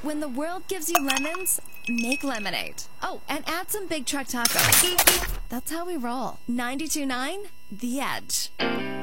When the world gives you lemons, make lemonade. Oh, and add some Big Truck tacos. That's how we roll. 92.9 The Edge.